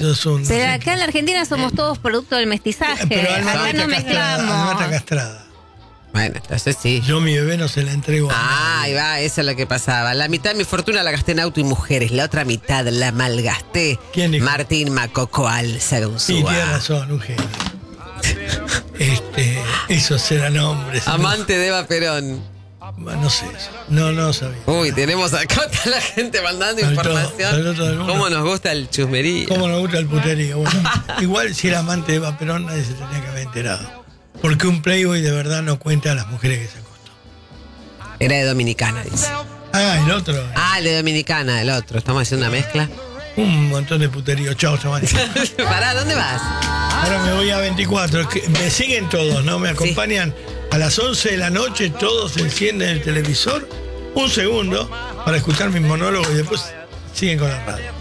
Esos son, Pero acá en la Argentina somos todos producto del mestizaje. pero Alma Acá no está mezclamos. castrada. Bueno, entonces sí. Yo mi bebé no se la entrego a nadie. Ahí va, eso es lo que pasaba. La mitad de mi fortuna la gasté en auto y mujeres, la otra mitad la malgasté. ¿Quién dijo? Martín Macocoal, según Sí, tiene razón, un genio. Esos serán hombres. Amante de Eva Perón. No sé eso. No sabía. Uy, tenemos acá toda la gente mandando Saltó información. todo el mundo. ¿Cómo nos gusta el chusmerío? ¿Cómo nos gusta el puterío? Bueno, igual si era amante de Eva Perón, nadie se tenía que haber enterado. Porque un playboy de verdad no cuenta a las mujeres que se acostó. Era de Dominicana, dice. Ah, el otro. El de Dominicana, el otro. Estamos haciendo una mezcla. Un montón de puterío. Chao, chaval. Pará, ¿dónde vas? Ahora me voy a 24. Me siguen todos, ¿no? Me acompañan a las 11 de la noche. Todos encienden el televisor. Un segundo para escuchar mis monólogos y después siguen con la radio.